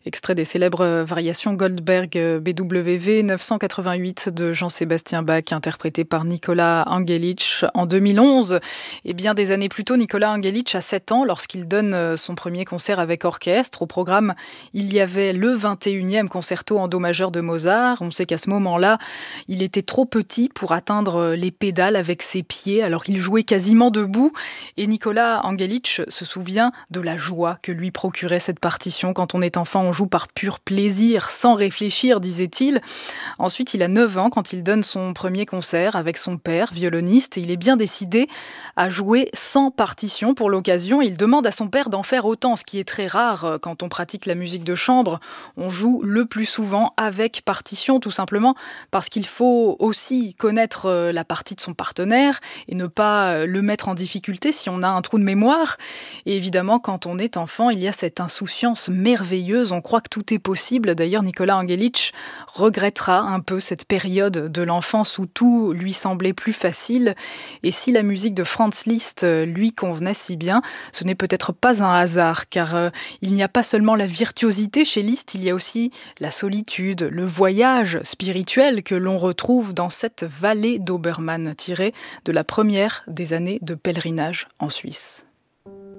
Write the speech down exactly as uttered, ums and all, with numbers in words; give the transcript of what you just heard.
Extrait des célèbres variations Goldberg B W V neuf cent quatre-vingt-huit de Jean-Sébastien Bach, interprété par Nicolas Angelich en deux mille onze. Et bien des années plus tôt, Nicolas Angelich a sept ans lorsqu'il donne son premier concert avec orchestre. Au programme, il y avait le vingt et unième concerto en do majeur de Mozart. On sait qu'à ce moment-là, il était trop petit pour atteindre les pédales avec ses pieds, alors qu'il jouait quasiment debout. Et Nicolas Angelich se souvient de la joie que lui procurait cette partition. Quand on est enfant, on joue par pur plaisir, sans réfléchir, disait-il. Ensuite, il a neuf ans quand il donne son premier concert avec son père, violoniste. Et il est bien décidé à jouer sans partition pour l'occasion. Il demande à son père d'en faire autant, ce qui est très rare quand on pratique la musique de chambre. On joue le plus souvent avec partition, tout simplement parce qu'il faut aussi connaître la partie de son partenaire et ne pas le mettre en difficulté si on a un trou de mémoire. Et évidemment, quand on est enfant, il y a cette insouciance merveilleuse. On croit que tout est possible. D'ailleurs, Nicolas Angelich regrettera un peu cette période de l'enfance où tout lui semblait plus facile. Et si la musique de Franz Liszt lui convenait si bien, ce n'est peut-être pas un hasard, car euh, il n'y a pas seulement la virtuosité chez Liszt, il y a aussi la solitude, le voyage spirituel que l'on retrouve dans cette vallée d'Obermann, tirée de la première des années de pèlerinage en Suisse.